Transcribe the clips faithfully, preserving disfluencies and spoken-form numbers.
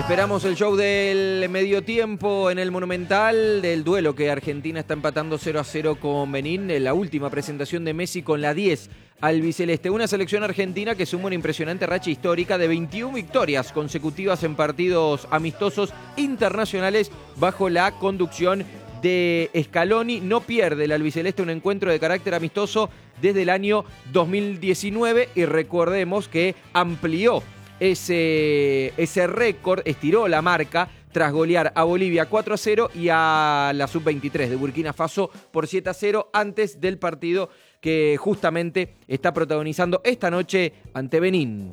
Esperamos el show del medio tiempo en el Monumental, del duelo que Argentina está empatando cero a cero con Benín, la última presentación de Messi con la diez albiceleste. Una selección argentina que suma una impresionante racha histórica de veintiuna victorias consecutivas en partidos amistosos internacionales bajo la conducción de Scaloni. No pierde el albiceleste un encuentro de carácter amistoso desde el año dos mil diecinueve y recordemos que amplió ese, ese récord, estiró la marca tras golear a Bolivia cuatro a cero y a la sub veintitrés de Burkina Faso por siete a cero antes del partido que justamente está protagonizando esta noche ante Benín.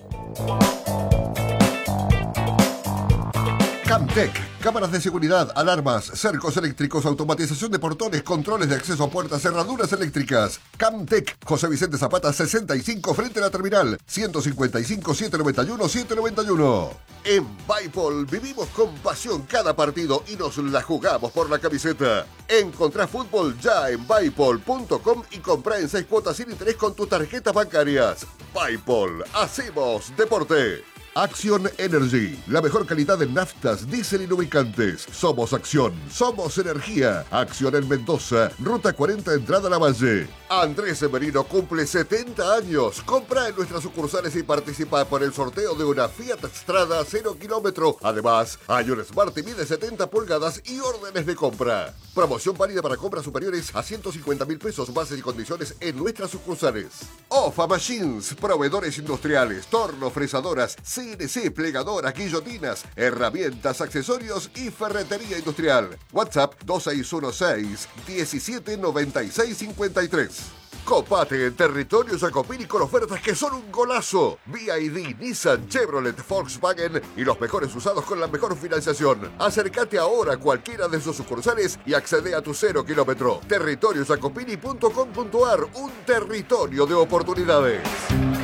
Camtec, cámaras de seguridad, alarmas, cercos eléctricos, automatización de portones, controles de acceso a puertas, cerraduras eléctricas. Camtec, José Vicente Zapata sesenta y cinco frente a la terminal, ciento cincuenta y cinco, setecientos noventa y uno, setecientos noventa y uno. En Bipol vivimos con pasión cada partido y nos la jugamos por la camiseta. Encontrá fútbol ya en bipol punto com y comprá en seis cuotas sin interés con tus tarjetas bancarias. Bipol, hacemos deporte. Acción Energy, la mejor calidad en naftas, diésel y lubricantes. Somos Acción, somos energía. Acción en Mendoza, Ruta cuarenta, entrada a la Valle. Andrés Severino cumple setenta años. Compra en nuestras sucursales y participa por el sorteo de una Fiat Strada cero kilómetro. Además, hay un Smart T V de setenta pulgadas y órdenes de compra. Promoción válida para compras superiores a ciento cincuenta mil pesos. Bases y condiciones en nuestras sucursales. Ofa Machines, proveedores industriales, tornos, fresadoras, C N C, plegadoras, guillotinas, herramientas, accesorios y ferretería industrial. WhatsApp dos seis uno seis, diecisiete noventa y seis cincuenta y tres. Copate en territorio Jacopini con ofertas que son un golazo. B Y D, Nissan, Chevrolet, Volkswagen y los mejores usados con la mejor financiación. Acércate ahora a cualquiera de sus sucursales y accede a tu cero kilómetro. territorio jacopini punto com punto ar, un territorio de oportunidades.